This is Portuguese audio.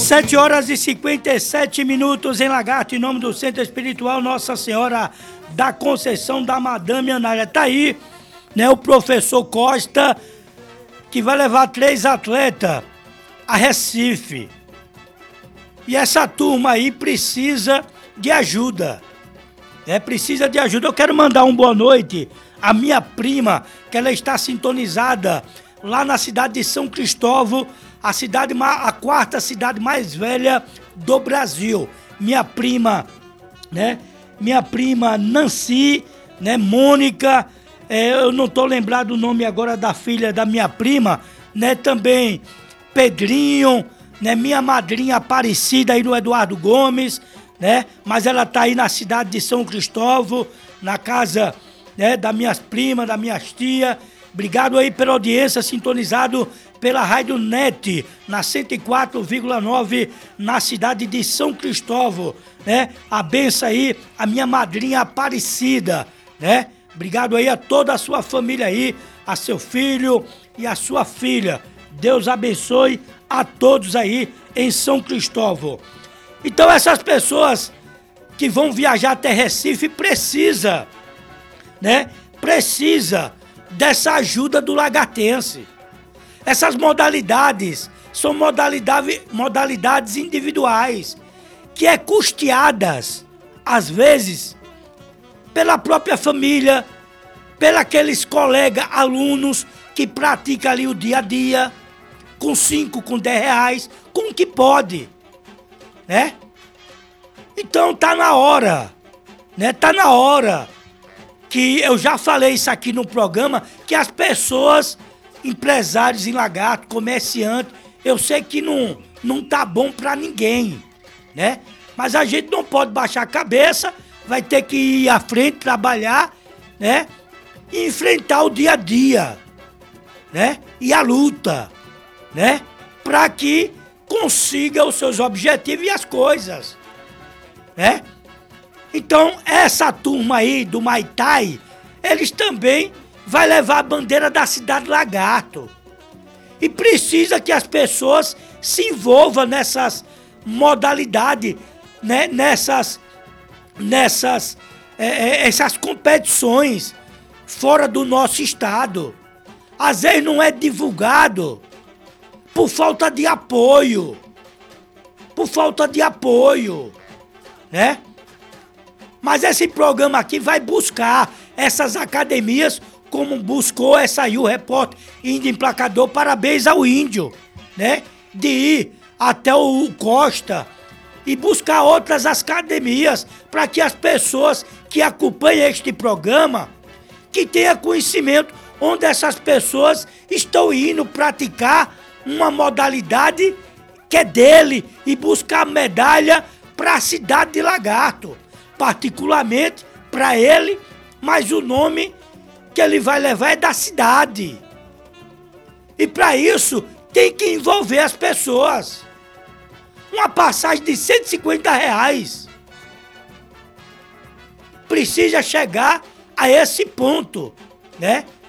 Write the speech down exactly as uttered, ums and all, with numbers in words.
Sete horas e cinquenta e sete minutos em Lagarto, em nome do Centro Espiritual Nossa Senhora da Conceição da Madame Anália. Tá aí, né, o professor Costa, que vai levar três atletas a Recife. E essa turma aí precisa de ajuda. É, precisa de ajuda. Eu quero mandar um boa noite à minha prima, que ela está sintonizada lá na cidade de São Cristóvão, a cidade, a quarta cidade mais velha do Brasil. Minha prima, né? Minha prima Nancy, né? Mônica, é, eu não tô lembrado o nome agora da filha da minha prima, né? Também Pedrinho, né? Minha madrinha Aparecida aí no Eduardo Gomes, né? Mas ela tá aí na cidade de São Cristóvão, na casa, né, das minhas primas, das minhas tias. Obrigado aí pela audiência, sintonizado pela Rádio Net, na cento e quatro vírgula nove, na cidade de São Cristóvão, né? A benção aí, a minha madrinha Aparecida, né? Obrigado aí a toda a sua família aí, a seu filho e a sua filha. Deus abençoe a todos aí em São Cristóvão. Então essas pessoas que vão viajar até Recife precisa, né? Precisa dessa ajuda do lagartense. Essas modalidades são modalidade, modalidades individuais, que é custeadas, às vezes, pela própria família, pelos colegas alunos que praticam ali o dia a dia, com cinco, com dez reais, com o que pode, né? Então tá na hora, né? Tá na hora que eu já falei isso aqui no programa, que as pessoas, empresários em Lagarto, comerciantes, eu sei que não, não tá bom pra ninguém, né? Mas a gente não pode baixar a cabeça, vai ter que ir à frente, trabalhar, né? E enfrentar o dia a dia, né? E a luta, né? Pra que consiga os seus objetivos e as coisas, né? Então, essa turma aí do Muay Thai, eles também vai levar a bandeira da cidade Lagarto. E precisa que as pessoas se envolvam nessas modalidades, né? Nessas, nessas é, é, essas competições fora do nosso estado. Às vezes não é divulgado por falta de apoio. Por falta de apoio, né? Mas esse programa aqui vai buscar essas academias, como buscou essa aí o repórter Índio Emplacador. Parabéns ao Índio, né? De ir até o Costa e buscar outras academias para que as pessoas que acompanham este programa, que tenham conhecimento onde essas pessoas estão indo praticar uma modalidade que é dele e buscar medalha para a cidade de Lagarto. Particularmente para ele, mas o nome que ele vai levar é da cidade. E para isso tem que envolver as pessoas. Uma passagem de cento e cinquenta reais. Precisa chegar a esse ponto, né?